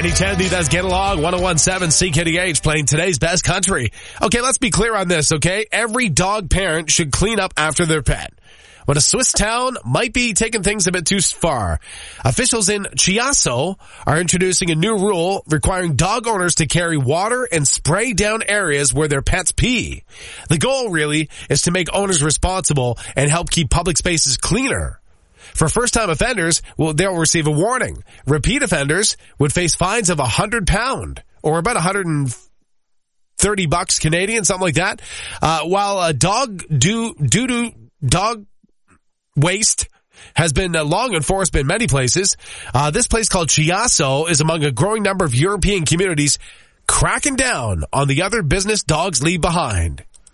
9010, that's Get Along, 1017 CKDH, playing today's best country. Okay, let's be clear on this, okay? Every dog parent should clean up after their pet. But a Swiss town might be taking things a bit too far. Officials in Chiasso are introducing a new rule requiring dog owners to carry water and spray down areas where their pets pee. The goal really is to make owners responsible and help keep public spaces cleaner. For first-time offenders, they'll receive a warning. Repeat offenders would face fines of £100 or about $130 Canadian, something like that. While dog waste has been long enforced in many places, this place called Chiasso is among a growing number of European communities cracking down on the other business dogs leave behind.